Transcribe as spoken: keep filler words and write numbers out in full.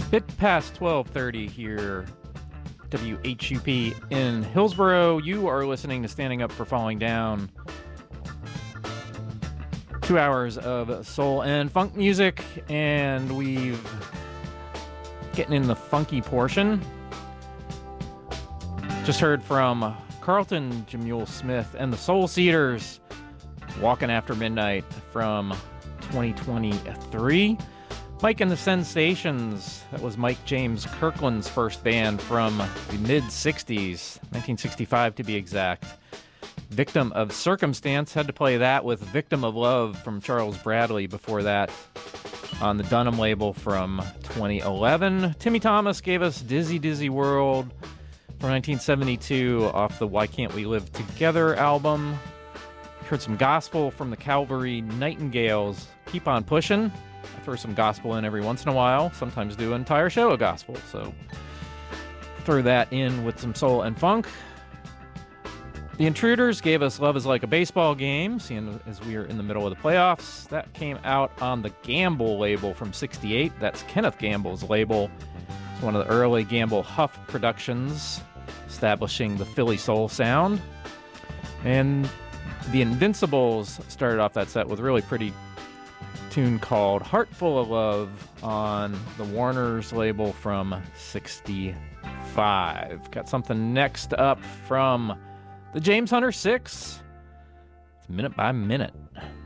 Bit past twelve thirty here, W H U P in Hillsboro. You are listening to Standing Up for Falling Down. Two hours of soul and funk music, and we've getting in the funky portion. Just heard from Carlton Jamule Smith and the Soul Seeders, Walking After Midnight from twenty twenty-three. Mike and the Sensations, that was Mike James Kirkland's first band from the mid-sixties, nineteen sixty-five to be exact. Victim of Circumstance, had to play that with Victim of Love from Charles Bradley before that on the Dunham label from twenty eleven. Timmy Thomas gave us Dizzy Dizzy World from nineteen seventy-two off the Why Can't We Live Together album. Heard some gospel from the Calvary Nightingales, Keep On Pushing. I throw some gospel in every once in a while, sometimes do an entire show of gospel, so throw that in with some soul and funk. The Intruders gave us Love Is Like a Baseball Game, seeing as we are in the middle of the playoffs. That came out on the Gamble label from sixty-eight. That's Kenneth Gamble's label. It's one of the early Gamble Huff productions, establishing the Philly soul sound. And the Invincibles started off that set with a really pretty tune called Heart Full of Love on the Warner's label from sixty-five. Got something next up from the James Hunter Six. It's Minute by Minute.